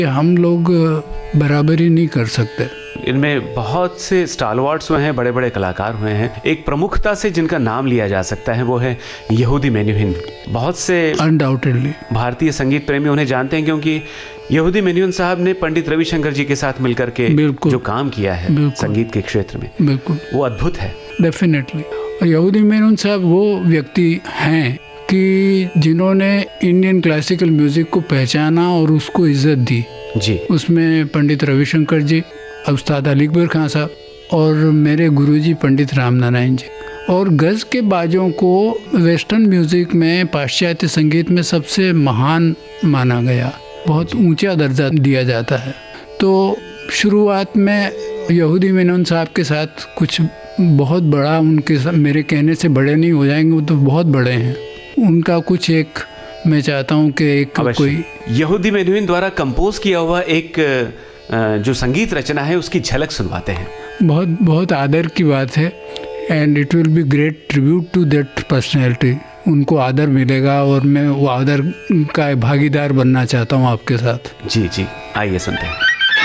हम लोग बराबरी नहीं कर सकते। इनमें बहुत से स्टालवार्ड्स हुए हैं, बड़े बड़े कलाकार हुए हैं। एक प्रमुखता से जिनका नाम लिया जा सकता है वो है यहूदी मेनुहिन। बहुत से अनडाउटेडली भारतीय संगीत प्रेमी उन्हें जानते हैं क्योंकि यहूदी मेनुहिन साहब ने पंडित रविशंकर जी के साथ मिलकर के जो काम किया है संगीत के क्षेत्र में, बिल्कुल वो अद्भुत है। डेफिनेटली। और यहूदी मेनुहिन साहब वो व्यक्ति हैं कि जिन्होंने इंडियन क्लासिकल म्यूजिक को पहचाना और उसको इज्जत दी जी। उसमें पंडित रविशंकर जी, उस्ताद अली अकबर खान साहब और मेरे गुरुजी पंडित रामनारायण जी। और गज़ के बाजों को वेस्टर्न म्यूजिक में, पाश्चात्य संगीत में सबसे महान माना गया, बहुत ऊंचा दर्जा दिया जाता है। तो शुरुआत में यहूदी मेनुहिन साहब के साथ कुछ बहुत बड़ा, उनके मेरे कहने से बड़े नहीं हो जाएंगे, वो तो बहुत बड़े हैं। उनका कुछ एक मैं चाहता हूँ कि एक कोई यहूदी मेनुहिन द्वारा कंपोज किया हुआ एक जो संगीत रचना है उसकी झलक सुनवाते हैं। बहुत बहुत आदर की बात है and it will be great tribute to that personality. उनको आदर मिलेगा और मैं वो आदर का भागीदार बनना चाहता हूँ आपके साथ। जी जी, आइए सुनते हैं।